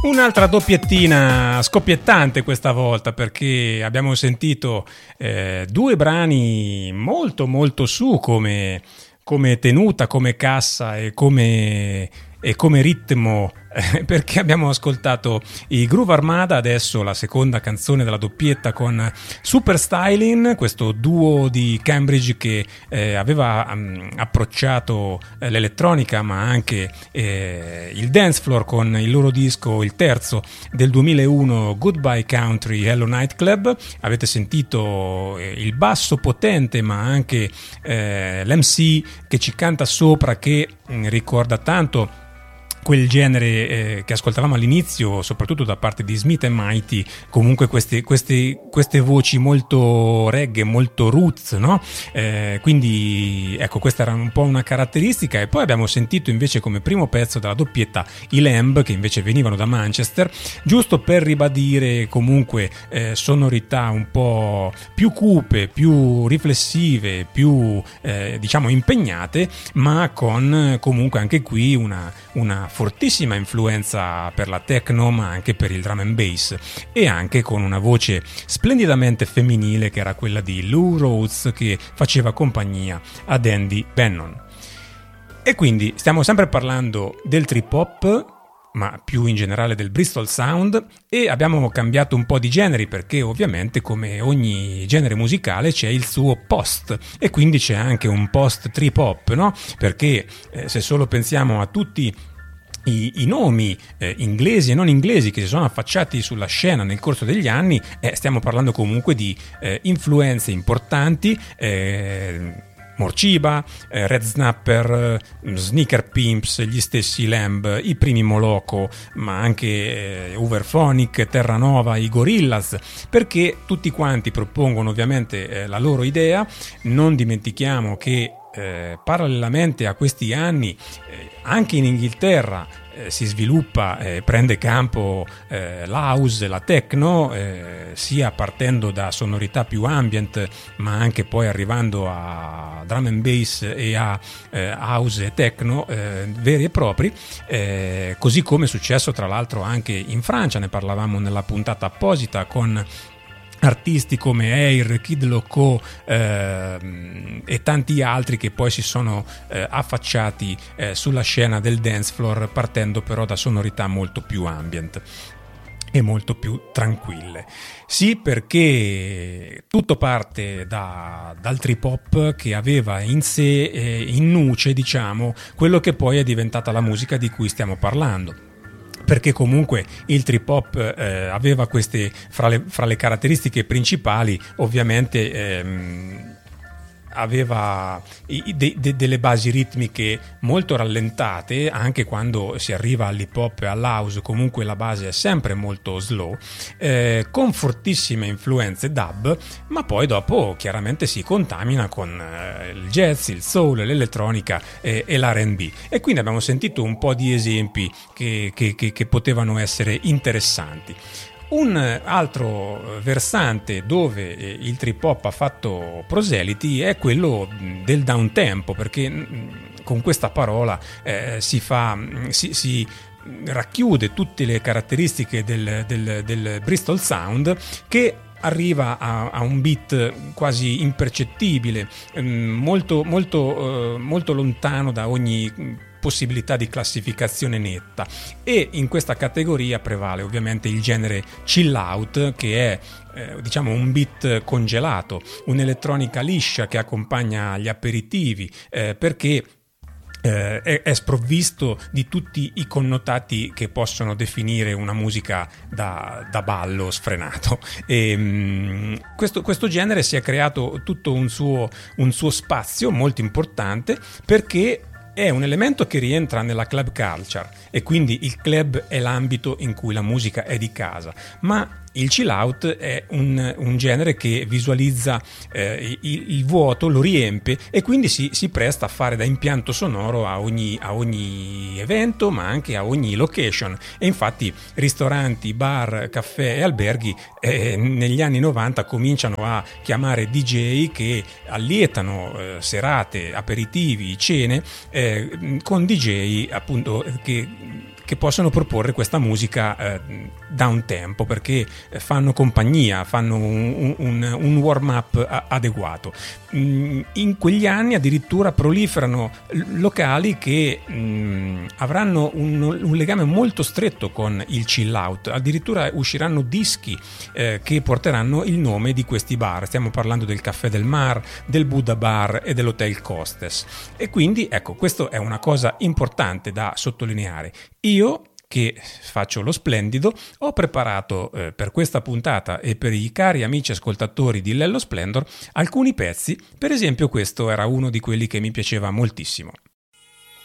Un'altra doppiettina scoppiettante questa volta, perché abbiamo sentito due brani molto molto su come tenuta, come cassa e come ritmo, perché abbiamo ascoltato i Groove Armada, adesso la seconda canzone della doppietta con Super Stylin', questo duo di Cambridge che aveva approcciato l'elettronica ma anche il dance floor con il loro disco, il terzo del 2001, Goodbye Country Hello Night Club. Avete sentito il basso potente ma anche l'MC che ci canta sopra, che ricorda tanto quel genere che ascoltavamo all'inizio, soprattutto da parte di Smith & Mighty, comunque queste voci molto reggae, molto roots, no? Quindi ecco, questa era un po' una caratteristica. E poi abbiamo sentito invece come primo pezzo della doppietta i Lamb, che invece venivano da Manchester, giusto per ribadire comunque sonorità un po' più cupe, più riflessive, più diciamo impegnate, ma con comunque anche qui una fortissima influenza per la techno, ma anche per il drum and bass, e anche con una voce splendidamente femminile che era quella di Lou Rhodes, che faceva compagnia ad Andy Bannon. E quindi stiamo sempre parlando del trip hop, ma più in generale del Bristol Sound, e abbiamo cambiato un po' di generi perché ovviamente, come ogni genere musicale, c'è il suo post, e quindi c'è anche un post trip hop, no? Perché se solo pensiamo a tutti i nomi inglesi e non inglesi che si sono affacciati sulla scena nel corso degli anni, stiamo parlando comunque di influenze importanti, Morciba, Red Snapper, Sneaker Pimps, gli stessi Lamb, i primi Moloko, ma anche Uberphonic, Terranova, i Gorillaz, perché tutti quanti propongono ovviamente la loro idea. Non dimentichiamo che parallelamente a questi anni anche in Inghilterra si sviluppa, prende campo l'house, la techno, sia partendo da sonorità più ambient, ma anche poi arrivando a drum and bass e a house e techno veri e propri, così come è successo tra l'altro anche in Francia. Ne parlavamo nella puntata apposita con artisti come Air, Kid Loco e tanti altri che poi si sono affacciati sulla scena del dance floor, partendo però da sonorità molto più ambient e molto più tranquille. Sì, perché tutto parte dal trip hop, che aveva in sé, in nuce, diciamo, quello che poi è diventata la musica di cui stiamo parlando. Perché comunque il trip hop aveva queste, fra le caratteristiche principali, ovviamente aveva delle basi ritmiche molto rallentate. Anche quando si arriva all'hip hop e all'house, comunque la base è sempre molto slow, con fortissime influenze dub, ma poi dopo chiaramente si contamina con il jazz, il soul, l'elettronica e l'R&B. E quindi abbiamo sentito un po' di esempi che potevano essere interessanti. Un altro versante dove il trip hop ha fatto proseliti è quello del downtempo, perché con questa parola si racchiude tutte le caratteristiche del Bristol Sound, che arriva a un beat quasi impercettibile, molto lontano da ogni possibilità di classificazione netta. E in questa categoria prevale ovviamente il genere chill out, che è diciamo un beat congelato, un'elettronica liscia che accompagna gli aperitivi, perché è sprovvisto di tutti i connotati che possono definire una musica da ballo sfrenato. E questo genere si è creato tutto un suo spazio molto importante, perché è un elemento che rientra nella club culture, e quindi il club è l'ambito in cui la musica è di casa, ma il chill out è un genere che visualizza il vuoto, lo riempie, e quindi si presta a fare da impianto sonoro a ogni evento, ma anche a ogni location. E infatti ristoranti, bar, caffè e alberghi negli anni 90 cominciano a chiamare DJ che allietano serate, aperitivi, cene con DJ appunto che che possono proporre questa musica da un tempo, perché fanno compagnia, fanno un warm-up adeguato. In quegli anni addirittura proliferano locali che avranno un legame molto stretto con il chill out, addirittura usciranno dischi che porteranno il nome di questi bar. Stiamo parlando del Caffè del Mar, del Buddha Bar e dell'Hotel Costes, e quindi ecco, questo è una cosa importante da sottolineare. Io, che faccio lo splendido, ho preparato per questa puntata e per i cari amici ascoltatori di Lello Splendor alcuni pezzi. Per esempio questo era uno di quelli che mi piaceva moltissimo.